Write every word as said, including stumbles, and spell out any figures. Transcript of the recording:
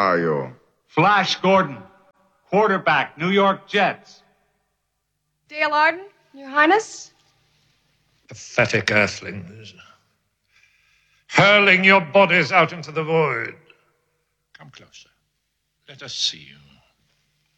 are you? Flash Gordon, quarterback, New York Jets. Dale Arden, Your Highness? Pathetic earthlings. Hurling your bodies out into the void. Come closer. Let us see you.